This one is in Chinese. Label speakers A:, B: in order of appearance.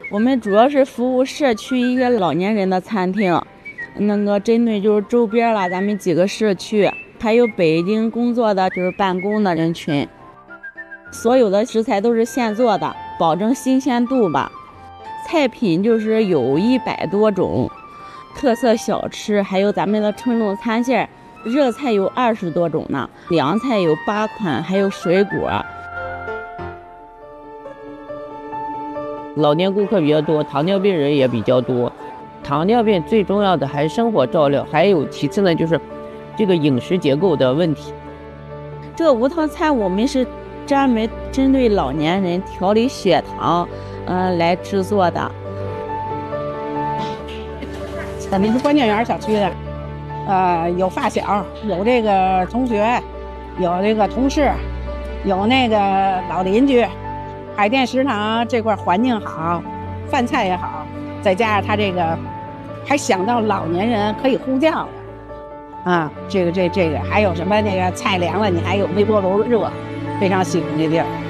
A: 我们主要是服务社区一个老年人的餐厅，针对就是周边了咱们几个社区，还有北京工作的就是办公的人群。所有的食材都是现做的，保证新鲜度吧。菜品就是有100多种，特色小吃还有咱们的春露餐线，热菜有20多种呢，凉菜有8款，还有水果。
B: 老年顾客比较多，糖尿病人也比较多。糖尿病最重要的还是生活照料，还有其次呢就是这个饮食结构的问题。
A: 这个无糖餐我们是专门针对老年人调理血糖，来制作的。
C: 咱们是关建园小区的，有发小，有这个同学，有这个同事，有那个老邻居。海淀食堂这块环境好，饭菜也好，再加上他这个还想到老年人可以呼叫啊，这个还有什么那个菜凉了，你还有微波炉热，非常喜欢这地儿。